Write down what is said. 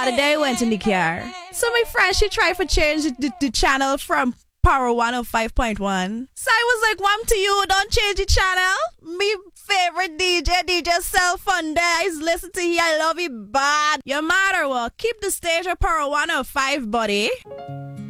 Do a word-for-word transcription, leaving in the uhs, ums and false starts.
other day I went in the car. So my friend, she tried to change the, the channel from Power one oh five point one. So I was like, "Wham to you, don't change the channel." Me favorite D J, D J Self Funday, I listen to he, I love you bad. You matter what, keep the stage at Power one oh five, buddy.